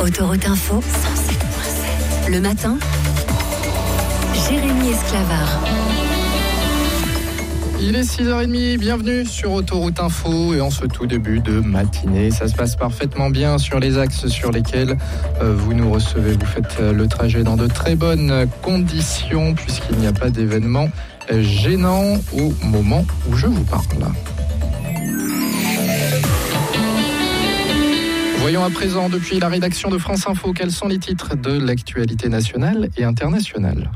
Autoroute Info, 107.7. Le matin, Jérémy Esclavard. Il est 6h30, bienvenue sur Autoroute Info et en ce tout début de matinée. Ça se passe parfaitement bien sur les axes sur lesquels vous nous recevez. Vous faites le trajet dans de très bonnes conditions puisqu'il n'y a pas d'événement gênant au moment où je vous parle. Voyons à présent depuis la rédaction de France Info quels sont les titres de l'actualité nationale et internationale.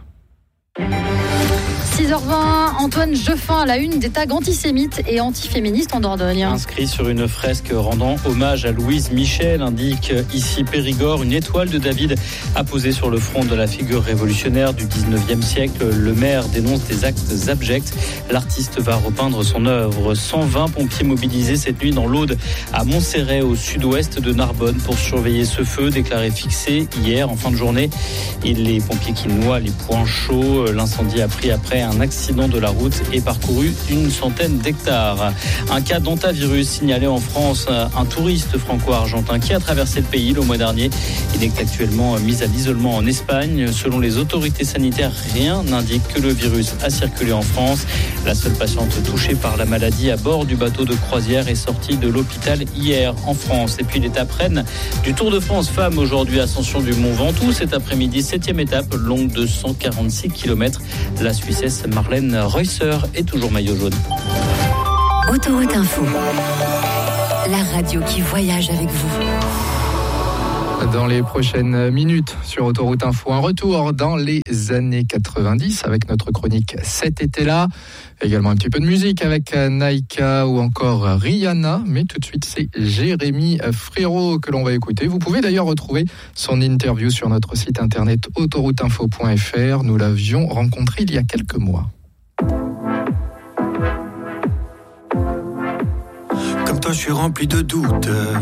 6h20, Antoine Jeffin à la une des tags antisémites et antiféministes en Dordogne. Inscrit sur une fresque rendant hommage à Louise Michel, indique ici Périgord, une étoile de David apposée sur le front de la figure révolutionnaire du 19e siècle. Le maire dénonce des actes abjects. L'artiste va repeindre son œuvre. 120 pompiers mobilisés cette nuit dans l'Aude à Montserrat, au sud-ouest de Narbonne, pour surveiller ce feu déclaré fixé hier en fin de journée. Et les pompiers qui noient les poings chauds. L'incendie a pris après un accident de la route et parcouru une centaine d'hectares. Un cas d'hantavirus signalé en France. Un touriste franco-argentin qui a traversé le pays le mois dernier. Il est actuellement mis à l'isolement en Espagne. Selon les autorités sanitaires, rien n'indique que le virus a circulé en France. La seule patiente touchée par la maladie à bord du bateau de croisière est sortie de l'hôpital hier en France. Et puis l'étape reine du Tour de France femmes aujourd'hui, ascension du Mont Ventoux. Cet après-midi, 7e étape longue de 146 km. La Suissesse Marlène Reusser est toujours maillot jaune. Autoroute Info, la radio qui voyage avec vous. Dans les prochaines minutes sur Autoroute Info, un retour dans les années 90 avec notre chronique Cet été-là. Également un petit peu de musique avec Naïka ou encore Rihanna. Mais tout de suite, c'est Jérémy Frérot que l'on va écouter. Vous pouvez d'ailleurs retrouver son interview sur notre site internet autorouteinfo.fr. Nous l'avions rencontré il y a quelques mois. Comme toi, je suis rempli de doutes.